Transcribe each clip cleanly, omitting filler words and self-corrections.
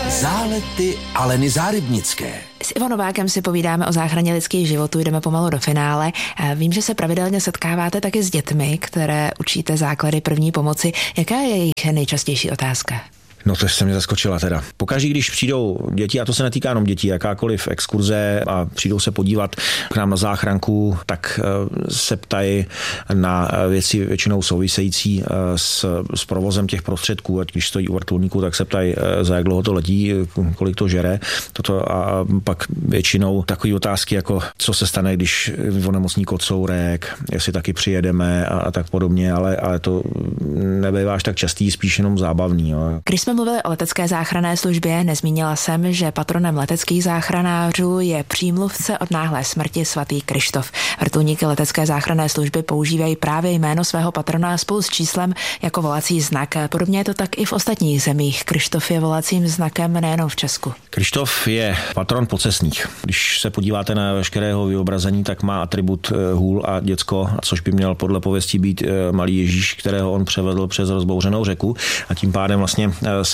Zálety Aleny Zárybnické. S Ivo Novákem si povídáme o záchraně lidských životů, jdeme pomalu do finále. Vím, že se pravidelně setkáváte taky s dětmi, které učíte základy první pomoci. Jaká je jejich nejčastější otázka? No to se mě zaskočila teda. Pokaždý, když přijdou děti, a to se netýká jenom dětí, jakákoliv exkurze a přijdou se podívat k nám na záchranku, tak se ptají na věci většinou související s provozem těch prostředků. Ať když stojí u vrtulníku, tak se ptají, za jak dlouho to letí, kolik to žere. A pak většinou takové otázky, jako co se stane, když onemocní kocourek, jestli taky přijedeme a tak podobně, ale to nebývá až tak častý, spíš jenom zábavný. Jo. Když jsme mluvili o letecké záchranné službě, nezmínila jsem, že patronem leteckých záchranářů je přímluvce od náhlé smrti svatý Kryštof. Vrtulníky letecké záchranné služby používají právě jméno svého patrona spolu s číslem jako volací znak. Podobně je to tak i v ostatních zemích. Kryštof je volacím znakem nejenom v Česku. Kryštof je patron pocestných. Když se podíváte na veškerého vyobrazení, tak má atribut hůl a děcko, což by měl podle pověstí být malý Ježíš, kterého on převedl přes rozbouřenou řeku, a tím pádem vlastně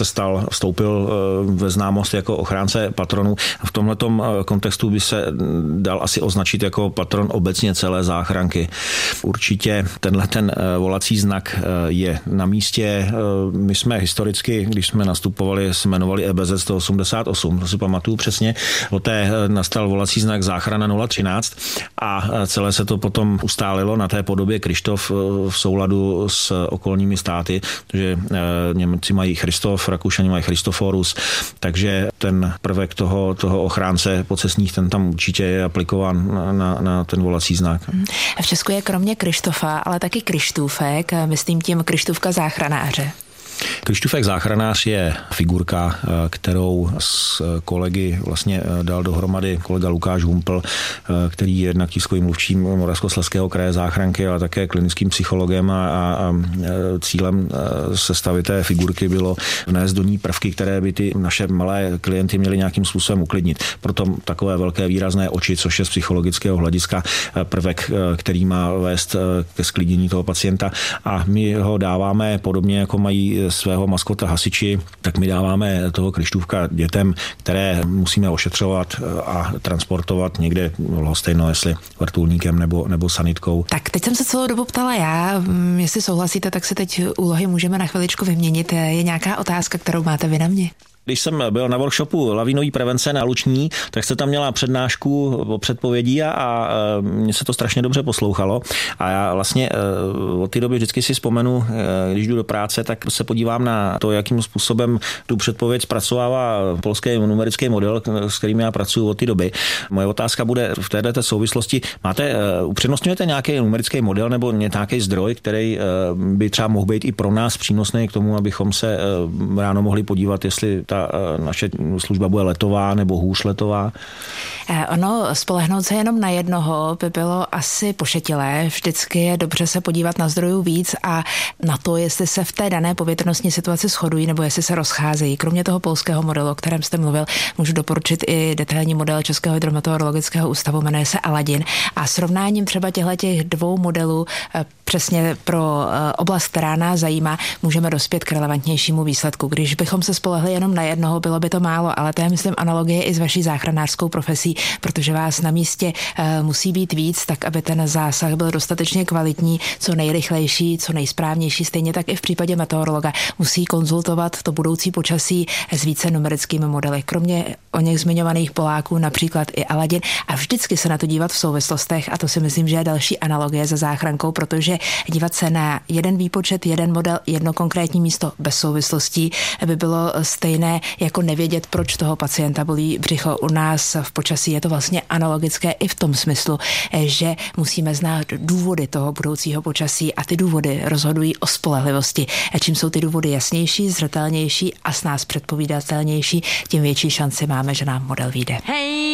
vstoupil ve známost jako ochránce patronů. V tomhletom kontextu by se dal asi označit jako patron obecně celé záchranky. Určitě ten volací znak je na místě. My jsme historicky, když jsme nastupovali, se jmenovali EBZ 188, to si pamatuju přesně. Poté nastal volací znak záchrana 013 a celé se to potom ustálilo na té podobě Kryštof v souladu s okolními státy, protože Němci mají Christoph, Rakušani mají Christoforus, takže ten prvek toho ochránce pocestních, ten tam určitě je aplikován na ten volací znak. V Česku je kromě Kryštofa, ale taky Kryštůfek, myslím tím Kryštůvka záchranáře. Kryštůfek záchranář je figurka, kterou s kolegy vlastně dal dohromady kolega Lukáš Humpl, který je jednak tiskovým mluvčím Moravskoslezského kraje záchranky, ale také klinickým psychologem a cílem sestavy té figurky bylo vnést do ní prvky, které by ty naše malé klienty měly nějakým způsobem uklidnit. Proto takové velké výrazné oči, což je z psychologického hlediska prvek, který má vést ke sklidnění toho pacienta, a my ho dáváme podobně, jako mají svého maskota hasiči, tak my dáváme toho Kryštůvka dětem, které musíme ošetřovat a transportovat někde lhostejno, jestli vrtulníkem nebo sanitkou. Tak teď jsem se celou dobu ptala já, jestli souhlasíte, tak se teď úlohy můžeme na chviličku vyměnit. Je nějaká otázka, kterou máte vy na mě? Když jsem byl na workshopu lavinový prevence na Luční, tak jste tam měla přednášku o předpovědí a mně se to strašně dobře poslouchalo. A já vlastně od té doby vždycky si vzpomenu, když jdu do práce, tak se podívám na to, jakým způsobem tu předpověď zpracovává polský numerický model, s kterým já pracuji od té doby. Moje otázka bude v této souvislosti: upřednostňujete nějaký numerický model nebo nějaký zdroj, který by třeba mohl být i pro nás přínosný k tomu, abychom se ráno mohli podívat, jestli naše služba bude letová nebo hůř letová? Ono, spolehnout se jenom na jednoho by bylo asi pošetilé. Vždycky je dobře se podívat na zdrojů víc a na to, jestli se v té dané povětrnostní situaci shodují nebo jestli se rozcházejí. Kromě toho polského modelu, o kterém jste mluvil, můžu doporučit i detailní model Českého hydrometeorologického ústavu, jmenuje se Aladin. A srovnáním třeba těch dvou modelů přesně pro oblast, která nás zajímá, můžeme dospět k relevantnějšímu výsledku. Když bychom se spolehli jenom na jednoho, bylo by to málo, ale to je, myslím, analogie i s vaší záchranářskou profesí, protože vás na místě musí být víc, tak aby ten zásah byl dostatečně kvalitní, co nejrychlejší, co nejsprávnější. Stejně tak i v případě meteorologa musí konzultovat to budoucí počasí s více numerickými modely. Kromě o něch zmiňovaných Poláků například i Aladin, a vždycky se na to dívat v souvislostech, a to si myslím, že je další analogie se záchrankou, protože dívat se na jeden výpočet, jeden model, jedno konkrétní místo bez souvislostí by bylo stejné jako nevědět, proč toho pacienta bolí břicho. U nás v počasí je to vlastně analogické i v tom smyslu, že musíme znát důvody toho budoucího počasí a ty důvody rozhodují o spolehlivosti. Čím jsou ty důvody jasnější, zřetelnější a s nás předpovídatelnější, tím větší šanci máme, že nám model vyjde. Hey!